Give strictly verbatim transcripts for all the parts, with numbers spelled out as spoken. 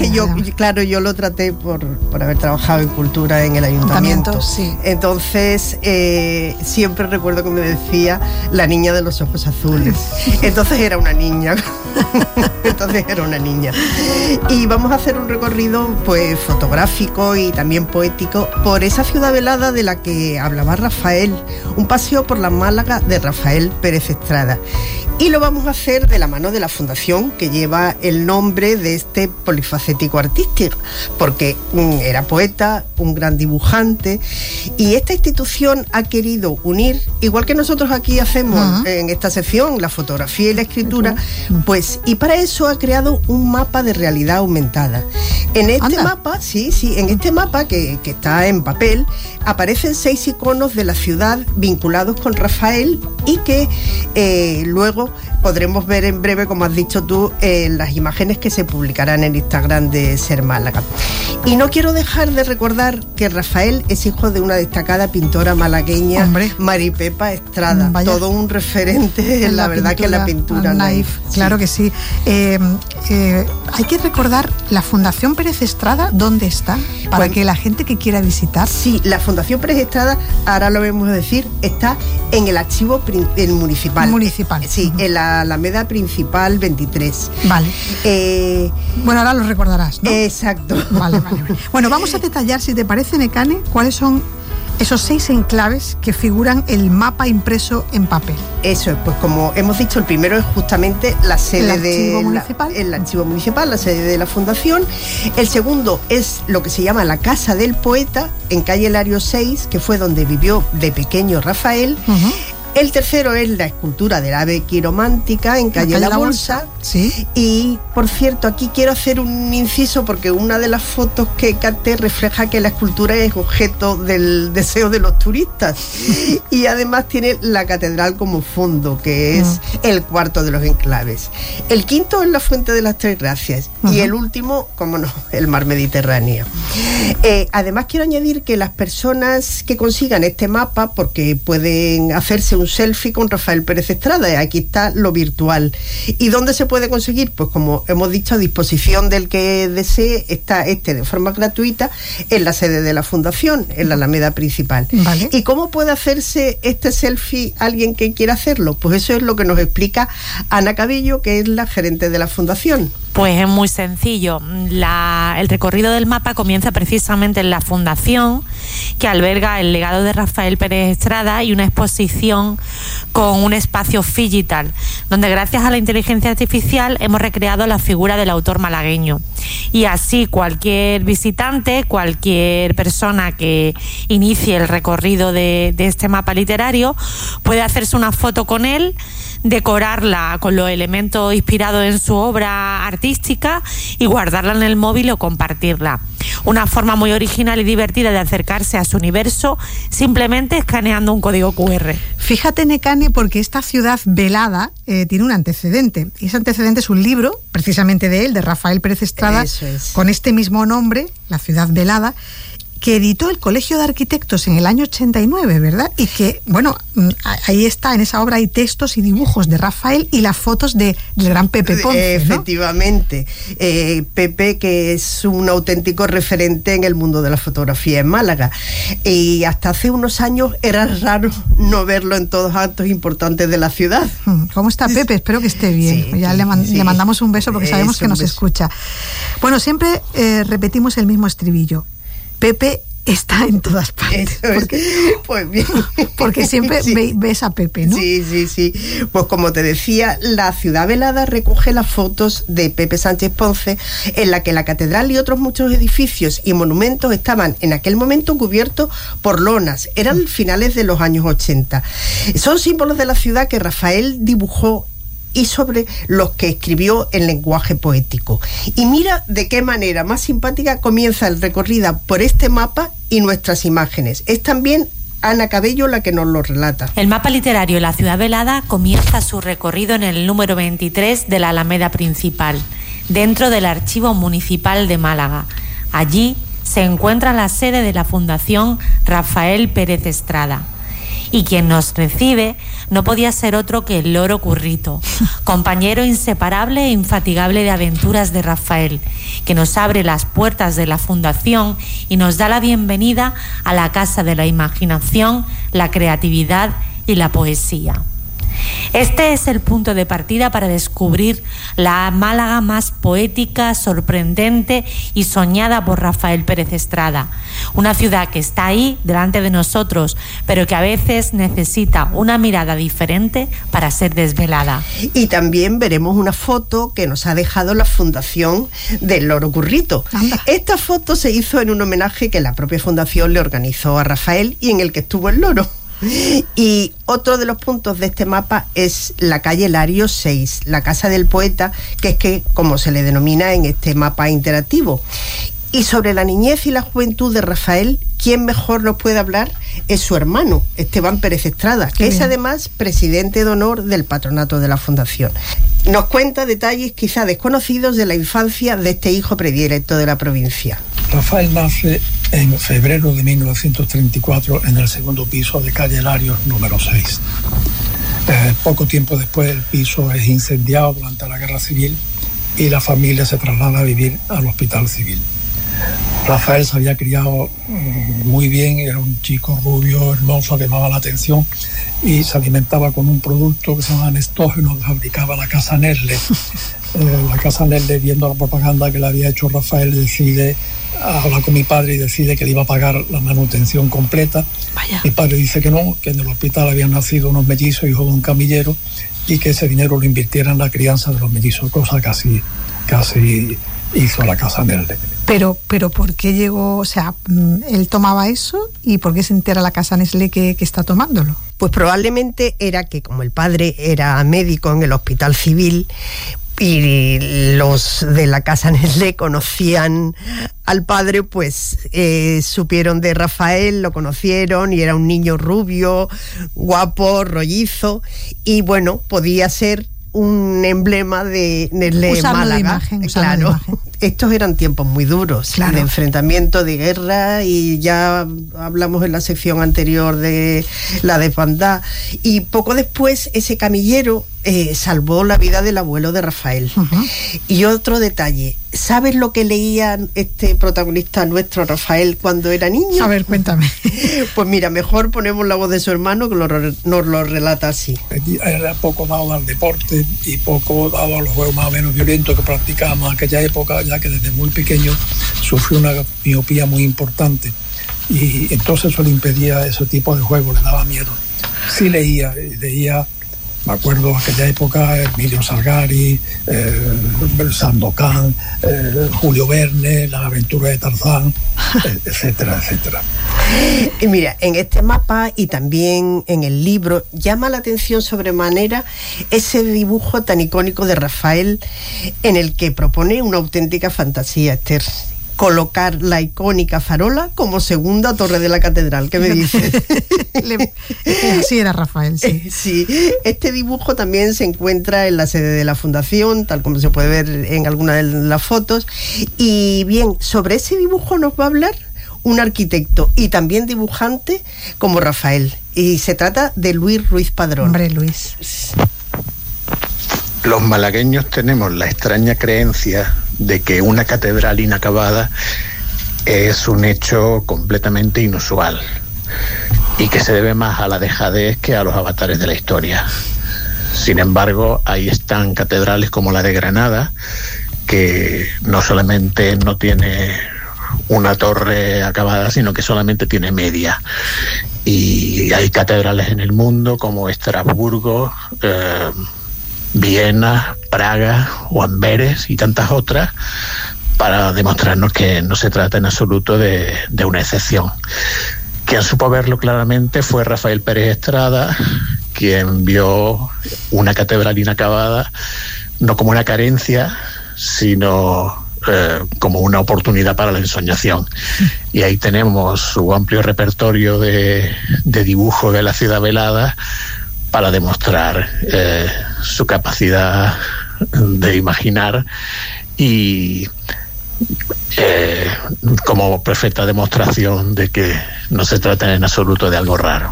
que yo, claro, yo lo traté por, por haber trabajado en cultura en el ayuntamiento. Sí. Entonces, eh, siempre recuerdo que me decía la niña de los ojos azules. Entonces era una niña. Entonces era una niña. Y vamos a hacer un recorrido pues fotográfico y también poético por esa ciudad velada de la que hablaba Rafael, un paseo por la Málaga de Rafael Pérez Estrada. Y lo vamos a hacer de la mano de la fundación que lleva el nombre de este polifacético artista, porque mm, era poeta, un gran dibujante, y esta institución ha querido unir, igual que nosotros aquí hacemos uh-huh. en esta sección, la fotografía y la escritura, uh-huh. pues, y para eso ha creado un mapa de realidad aumentada. En este Anda. mapa, sí, sí, en este mapa que, que está en papel, aparecen seis iconos de la ciudad vinculados con Rafael y que eh, luego podremos ver en breve, como has dicho tú, eh, las imágenes que se publicarán en Instagram de Ser Málaga. Y no quiero dejar de recordar que Rafael es hijo de una destacada pintora malagueña, Hombre. Mari Pepa Estrada. Vaya. Todo un referente en la, la verdad pintura, que la pintura naif. Claro sí. que sí. Eh, eh, hay que recordar la Fundación Pérez Estrada, ¿dónde está? Para pues, que la gente que quiera visitar. Sí, la Fundación Pérez Estrada, ahora lo vamos a decir, está en el archivo el municipal. Municipal. Sí, uh-huh. en la Alameda Principal veintitrés. Vale. Eh, bueno, ahora lo recordarás, ¿no? Exacto. Vale, vale, vale. Bueno, vamos a detallar, si te parece, Nekane, cuáles son esos seis enclaves que figuran el mapa impreso en papel. Eso es, pues como hemos dicho, el primero es justamente la sede ¿El archivo de municipal? La, el archivo municipal, la sede de la fundación. El segundo es lo que se llama la Casa del Poeta, en calle Lario seis, que fue donde vivió de pequeño Rafael. Uh-huh. El tercero es la escultura del ave quiromántica en calle, calle La, la Bolsa. Bolsa. Sí. Y, por cierto, aquí quiero hacer un inciso porque una de las fotos que capté refleja que la escultura es objeto del deseo de los turistas. Y además tiene la catedral como fondo, que es uh-huh. el cuarto de los enclaves. El quinto es la Fuente de las Tres Gracias. Uh-huh. Y el último, como no, el mar Mediterráneo. Eh, además, quiero añadir que las personas que consigan este mapa, porque pueden hacerse un selfie con Rafael Pérez Estrada, aquí está lo virtual. ¿Y dónde se puede conseguir? Pues como hemos dicho, a disposición del que desee, está este de forma gratuita en la sede de la fundación, en la Alameda Principal. Vale. ¿Y cómo puede hacerse este selfie alguien que quiera hacerlo? Pues eso es lo que nos explica Ana Cabello, que es la gerente de la fundación. Pues es muy sencillo. La, el recorrido del mapa comienza precisamente en la fundación, que alberga el legado de Rafael Pérez Estrada y una exposición con un espacio digital, donde gracias a la inteligencia artificial hemos recreado la figura del autor malagueño. Y así cualquier visitante, cualquier persona que inicie el recorrido de, de este mapa literario puede hacerse una foto con él, decorarla con los elementos inspirados en su obra artística y guardarla en el móvil o compartirla. Una forma muy original y divertida de acercarse a su universo simplemente escaneando un código cu erre. Fíjate, Nekane, porque esta ciudad velada eh, tiene un antecedente. Y ese antecedente es un libro, precisamente de él, de Rafael Pérez Estrada, Eso es. con este mismo nombre, La ciudad velada, que editó el Colegio de Arquitectos en el año ochenta y nueve, ¿verdad? Y que, bueno, ahí está, en esa obra hay textos y dibujos de Rafael y las fotos de, del gran Pepe Ponce, ¿no? Efectivamente. Eh, Pepe, que es un auténtico referente en el mundo de la fotografía en Málaga. Y hasta hace unos años era raro no verlo en todos los actos importantes de la ciudad. ¿Cómo está Pepe? Espero que esté bien. Sí, ya sí, le, man- sí. le mandamos un beso porque sabemos es que nos beso. escucha. Bueno, siempre eh, repetimos el mismo estribillo. Pepe está en todas partes. Eso porque, es. Pues bien. porque siempre Sí. ve, ves a Pepe, ¿no? Sí, sí, sí. Pues como te decía, la ciudad velada recoge las fotos de Pepe Sánchez Ponce, en la que la catedral y otros muchos edificios y monumentos estaban en aquel momento cubiertos por lonas. Eran finales de los años ochenta. Son símbolos de la ciudad que Rafael dibujó y sobre los que escribió en lenguaje poético. Y mira de qué manera más simpática comienza el recorrido por este mapa y nuestras imágenes. Es también Ana Cabello la que nos lo relata. El mapa literario La ciudad velada comienza su recorrido en el número veintitrés de la Alameda Principal, dentro del Archivo Municipal de Málaga. Allí se encuentra la sede de la Fundación Rafael Pérez Estrada. Y quien nos recibe no podía ser otro que el loro Currito, compañero inseparable e infatigable de aventuras de Rafael, que nos abre las puertas de la fundación y nos da la bienvenida a la casa de la imaginación, la creatividad y la poesía. Este es el punto de partida para descubrir la Málaga más poética, sorprendente y soñada por Rafael Pérez Estrada. Una ciudad que está ahí, delante de nosotros, pero que a veces necesita una mirada diferente para ser desvelada. Y también veremos una foto que nos ha dejado la Fundación del Loro Currito. Anda. Esta foto se hizo en un homenaje que la propia Fundación le organizó a Rafael y en el que estuvo el loro. Y otro de los puntos de este mapa es la calle Lario seis, la casa del poeta, que es que como se le denomina en este mapa interactivo. Y sobre la niñez y la juventud de Rafael, ¿quién mejor nos puede hablar? Es su hermano, Esteban Pérez Estrada, que es además presidente de honor del patronato de la Fundación. Nos cuenta detalles quizá desconocidos de la infancia de este hijo predilecto de la provincia. Rafael nace en febrero de mil novecientos treinta y cuatro en el segundo piso de calle Larios número seis. Eh, poco tiempo después el piso es incendiado durante la Guerra Civil y la familia se traslada a vivir al Hospital Civil. Rafael se había criado muy bien, era un chico rubio, hermoso, que llamaba la atención y se alimentaba con un producto que se llama Nestógeno que fabricaba la Casa Nestlé. Eh, la Casa Nestlé, viendo la propaganda que le había hecho Rafael, decide hablar con mi padre y decide que le iba a pagar la manutención completa. Vaya. Mi padre dice que no, que en el hospital habían nacido unos mellizos, hijos de un camillero, y que ese dinero lo invirtiera en la crianza de los mellizos, cosa que así, que así hizo la Casa Nestlé. Pero, pero ¿por qué llegó, o sea, él tomaba eso y por qué se entera la Casa Nestlé que, que está tomándolo? Pues probablemente era que como el padre era médico en el Hospital Civil y los de la Casa Nestlé conocían al padre, pues eh, supieron de Rafael, lo conocieron y era un niño rubio, guapo, rollizo y bueno, podía ser un emblema de Nestlé usarlo Málaga. De imagen, claro, de imagen. Estos eran tiempos muy duros, claro, de enfrentamiento, de guerra, y ya hablamos en la sección anterior de la desbandada. Y poco después ese camillero eh, salvó la vida del abuelo de Rafael. Uh-huh. Y otro detalle, ¿sabes lo que leía este protagonista nuestro, Rafael, cuando era niño? A ver, cuéntame. Pues mira, mejor ponemos la voz de su hermano que lo, nos lo relata así. Era poco dado al deporte y poco dado a los juegos más o menos violentos que practicábamos en aquella época, ya que desde muy pequeño sufrió una miopía muy importante y entonces eso le impedía ese tipo de juegos, le daba miedo. Sí leía, leía, me acuerdo en aquella época, Emilio Salgari, eh, Sandokan, eh, Julio Verne, Las aventuras de Tarzán, etcétera, etcétera. Y mira, en este mapa y también en el libro llama la atención sobremanera ese dibujo tan icónico de Rafael en el que propone una auténtica fantasía, Esther. Colocar la icónica farola como segunda torre de la catedral. ¿Qué me dices? Sí, era Rafael, sí. Eh, sí. Este dibujo también se encuentra en la sede de la Fundación, tal como se puede ver en alguna de las fotos. Y bien, sobre ese dibujo nos va a hablar un arquitecto y también dibujante como Rafael. Y se trata de Luis Ruiz Padrón. Hombre, Luis. Los malagueños tenemos la extraña creencia de que una catedral inacabada es un hecho completamente inusual y que se debe más a la dejadez que a los avatares de la historia. Sin embargo, ahí están catedrales como la de Granada, que no solamente no tiene una torre acabada, sino que solamente tiene media. Y hay catedrales en el mundo como Estrasburgo, eh, Viena, Praga o Amberes y tantas otras, para demostrarnos que no se trata en absoluto de, de una excepción. Quien supo verlo claramente fue Rafael Pérez Estrada, quien vio una catedral inacabada no como una carencia, sino eh, como una oportunidad para la ensoñación. Y ahí tenemos su amplio repertorio de, de dibujo de la ciudad velada para demostrar eh, su capacidad de imaginar y eh, como perfecta demostración de que no se trata en absoluto de algo raro.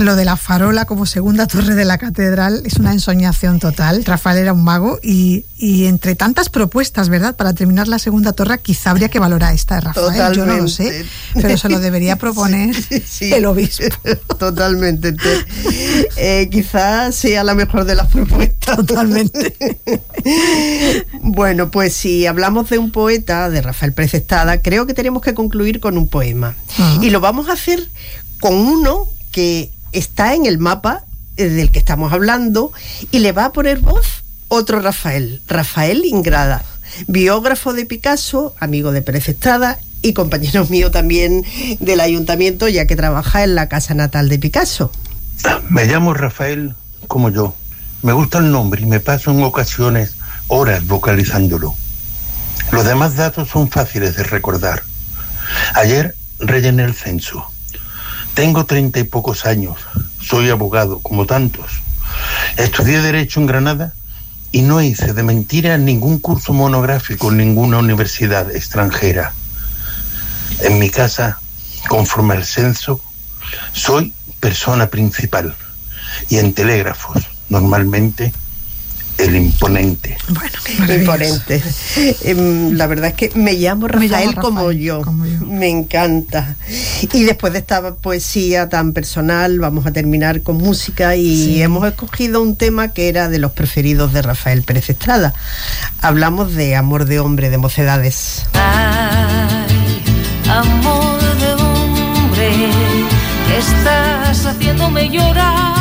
Lo de la farola como segunda torre de la catedral es una ensoñación total. Rafael era un mago y, y entre tantas propuestas, ¿verdad?, para terminar la segunda torre, quizá habría que valorar esta de Rafael. Totalmente. Yo no lo sé, pero se lo debería proponer sí, sí, el obispo. Totalmente. Eh, quizás sea la mejor de las propuestas. Totalmente. Bueno, pues si hablamos de un poeta, de Rafael Pérez Estrada, creo que tenemos que concluir con un poema. Uh-huh. Y lo vamos a hacer con uno que está en el mapa del que estamos hablando y le va a poner voz otro Rafael, Rafael Ingrada, biógrafo de Picasso, amigo de Pérez Estrada y compañero mío también del ayuntamiento, ya que trabaja en la casa natal de Picasso. Me llamo Rafael como yo. Me gusta el nombre y me paso en ocasiones horas vocalizándolo. Los demás datos son fáciles de recordar. Ayer rellené el censo. Tengo treinta y pocos años. Soy abogado, como tantos. Estudié Derecho en Granada y no hice de mentira ningún curso monográfico en ninguna universidad extranjera. En mi casa, conforme al censo, soy persona principal. Y en telégrafos, normalmente, el imponente. Bueno, qué imponente. Eh, la verdad es que me llamo Rafael, me llamo Rafael como, yo. como yo. Me encanta. Y después de esta poesía tan personal, vamos a terminar con música y sí. hemos escogido un tema que era de los preferidos de Rafael Pérez Estrada. Hablamos de Amor de hombre, de Mocedades. Ay, amor de hombre, que estás haciéndome llorar.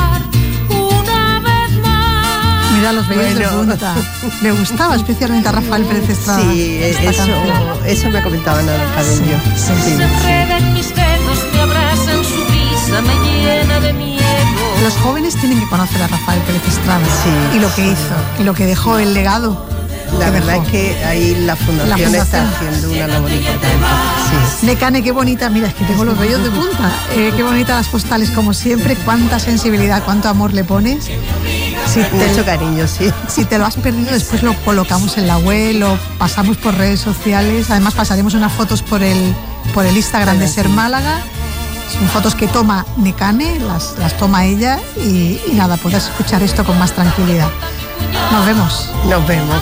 Mira los vellos bueno. de punta. Me gustaba especialmente a Rafael Pérez Estrada. Sí, eso, eso me comentaban en el cabello. Sí, sí, sí, se enredan mis dedos, me abrazan, su risa me llena de miedo. Los jóvenes tienen que conocer a Rafael Pérez Estrada sí, y lo que hizo y lo que dejó, el legado. La verdad dejó. Es que ahí la fundación, la fundación está haciendo una labor importante. Sí. Necane, qué bonita, mira, es que tengo los vellos de punta. Eh, qué bonitas las postales, como siempre. Cuánta sensibilidad, cuánto amor le pones. Si te, Mucho cariño, sí. Si te lo has perdido, después lo colocamos en la web, lo pasamos por redes sociales. Además, pasaremos unas fotos por el, por el Instagram sí, de Ser sí. Málaga. Son fotos que toma Necane, las, las toma ella y, y nada, puedes escuchar esto con más tranquilidad. Nos vemos. Nos vemos.